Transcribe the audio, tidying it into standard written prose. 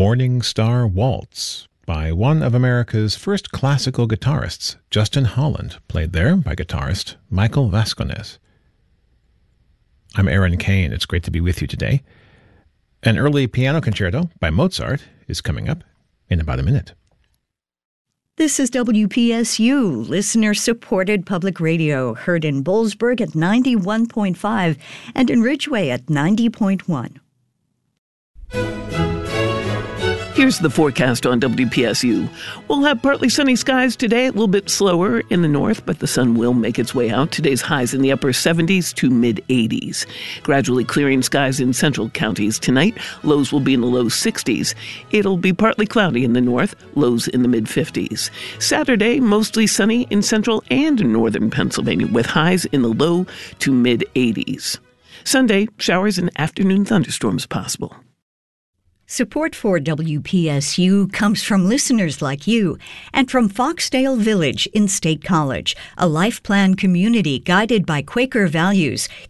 Morning Star Waltz by one of America's first classical guitarists, Justin Holland, played there by guitarist Michael Vasconez. I'm Aaron Kane. It's great to be with you today. An early piano concerto by Mozart is coming up in about a minute. This is WPSU, listener-supported public radio, heard in Boalsburg at 91.5 and in Ridgeway at 90.1. Here's the forecast on WPSU. We'll have partly sunny skies today, a little bit slower in the north, but the sun will make its way out. Today's highs in the upper 70s to mid-80s. Gradually clearing skies in central counties tonight. Lows will be in the low 60s. It'll be partly cloudy in the north, lows in the mid-50s. Saturday, mostly sunny in central and northern Pennsylvania, with highs in the low to mid-80s. Sunday, showers and afternoon thunderstorms possible. Support for WPSU comes from listeners like you and from Foxdale Village in State College, a life plan community guided by Quaker values.